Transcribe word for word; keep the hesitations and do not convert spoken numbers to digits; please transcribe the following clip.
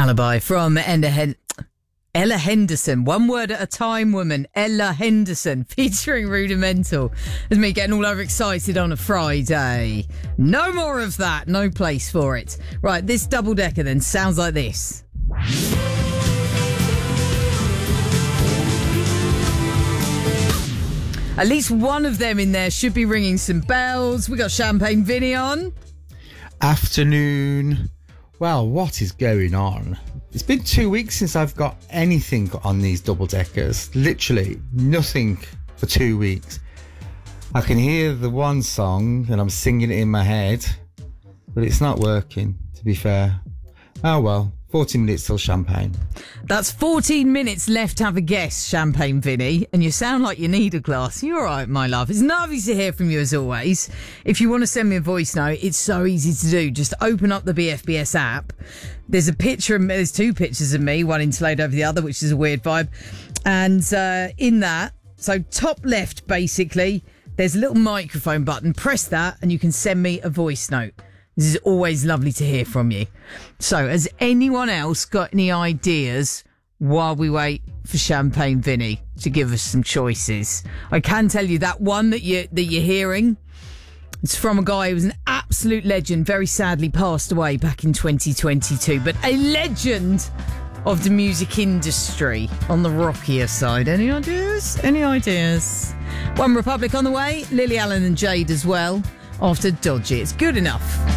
Alibi from Ella, Hen- Ella Henderson. One word at a time, woman. Ella Henderson featuring Rudimental. There's me getting all overexcited on a Friday. No more of that. No place for it. Right, this double decker then sounds like this. At least one of them in there should be ringing some bells. We got Champagne Vinny on. Afternoon. Well, what is going on? It's been two weeks since I've got anything on these double deckers. Literally nothing for two weeks. I can hear the one song and I'm singing it in my head, but it's not working, to be fair. Oh well, fourteen minutes till champagne. That's fourteen minutes left to have a guess, Champagne Vinny, and you sound like you need a glass. You're all right, my love. It's nice to hear from you as always. If you want to send me a voice note, it's so easy to do. Just open up the B F B S app. There's a picture, of, there's two pictures of me, one interlaid over the other, which is a weird vibe. And uh, in that, so top left, basically, there's a little microphone button. Press that and you can send me a voice note. This is always lovely to hear from you. So, has anyone else got any ideas while we wait for Champagne Vinny to give us some choices? I can tell you that one that you that you're hearing, it's from a guy who was an absolute legend, very sadly passed away back in twenty twenty-two, but a legend of the music industry on the rockier side. Any ideas? Any ideas? One Republic on the way, Lily Allen and Jade as well, after Dodgy. It's good enough.